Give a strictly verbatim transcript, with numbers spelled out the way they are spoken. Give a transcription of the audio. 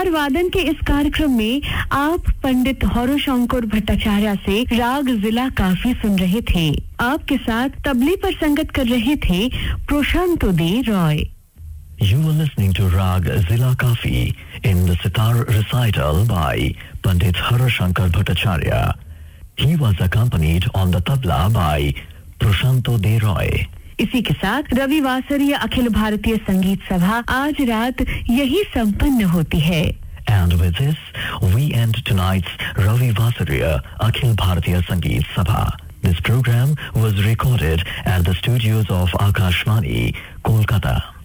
सितार वादन के इस कार्यक्रम में आप पंडित हरशंकर भट्टाचार्य से राग जिला काफी सुन रहे थे। आपके साथ तबले पर संगत कर रहे थे प्रशांतो दे Roy. You were listening to Rag Zila Kafi in the sitar recital by Pandit Harashankar Bhattacharya. He was accompanied on the tabla by Prashanto De Roy. इसी के साथ रवि वासरीय अखिल भारतीय संगीत सभा आज रात यही संपन्न होती है। And with this, we end tonight's Ravi Vasariya Akhil Bharatiya Sangeet Sabha. This program was recorded at the studios of Akashvani, Kolkata.